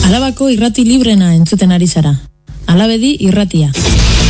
Alabako irrati librena entzuten ari zara. Alabedi irratia.